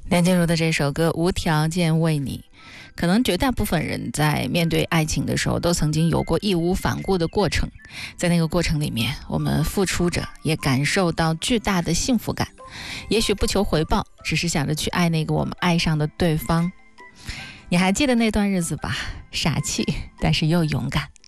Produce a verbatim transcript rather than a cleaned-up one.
梁静茹的这首歌《无条件为你》，可能绝大部分人在面对爱情的时候都曾经有过义无反顾的过程，在那个过程里面，我们付出着，也感受到巨大的幸福感，也许不求回报，只是想着去爱那个我们爱上的对方。你还记得那段日子吧？傻气，但是又勇敢。